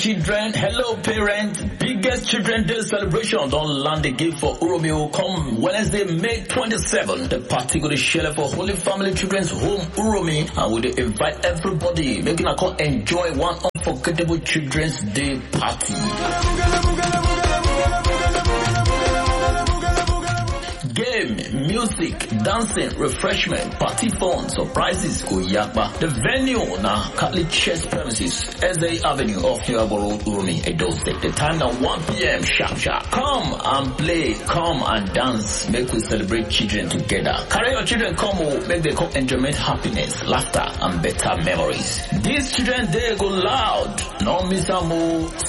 children, hello parents. Biggest Children Day celebration don't land again for Uromio come Wednesday, May 27th. The party go to share for Holy Family Children's Home Uromi, and we invite everybody making a call enjoy one unforgettable Children's Day party. Game, music, dancing, refreshment, party fun, surprises, Kuyakba. The venue na Catholic Church premises, SA Avenue off Nuaboro, Urumi, Edo State. The time now 1 p.m. sharp. Come and play, come and dance, make we celebrate children together. Carry your children come, make them come enjoyment, happiness, laughter, and better memories. This Children's Day go loud, no miss a move.